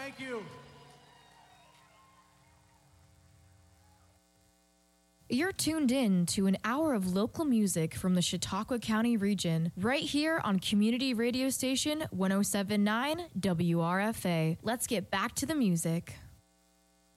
Thank you. You're tuned in to an hour of local music from the Chautauqua County region, right here on community radio station 107.9 WRFA. Let's get back to the music.